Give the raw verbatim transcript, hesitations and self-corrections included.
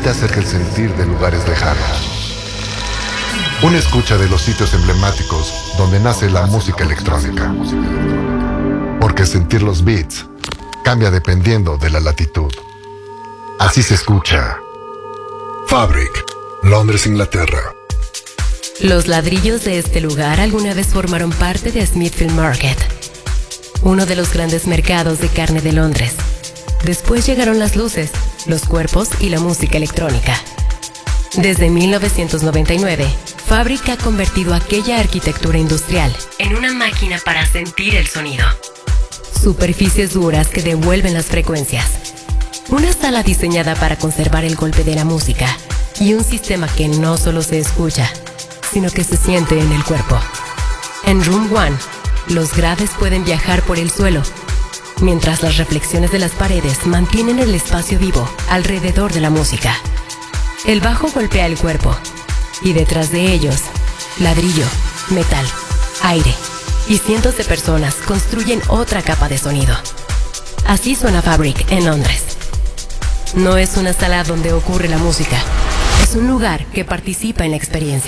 te acerca el sentir de lugares lejanos. Una escucha de los sitios emblemáticos donde nace la música electrónica. Porque sentir los beats cambia dependiendo de la latitud. Así se escucha. Fabric, Londres, Inglaterra. Los ladrillos de este lugar alguna vez formaron parte de Smithfield Market, uno de los grandes mercados de carne de Londres. Después llegaron las luces, los cuerpos y la música electrónica. Desde mil novecientos noventa y nueve, Fabric ha convertido aquella arquitectura industrial en una máquina para sentir el sonido. Superficies duras que devuelven las frecuencias. Una sala diseñada para conservar el golpe de la música y un sistema que no solo se escucha, sino que se siente en el cuerpo. En Room One, los graves pueden viajar por el suelo, mientras las reflexiones de las paredes mantienen el espacio vivo alrededor de la música. El bajo golpea el cuerpo, y detrás de ellos, ladrillo, metal, aire y cientos de personas construyen otra capa de sonido. Así suena Fabric en Londres. No es una sala donde ocurre la música, es un lugar que participa en la experiencia.